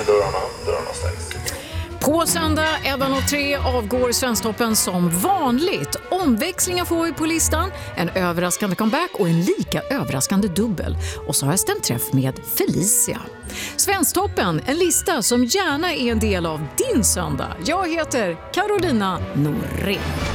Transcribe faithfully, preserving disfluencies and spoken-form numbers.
dörrarna, dörrarna stängs. På söndag elva noll tre avgår Svensktoppen som vanligt. Omväxlingar får vi på listan, en överraskande comeback och en lika överraskande dubbel. Och så har jag stämt träff med Felicia. Svensktoppen, en lista som gärna är en del av din söndag. Jag heter Carolina Norén.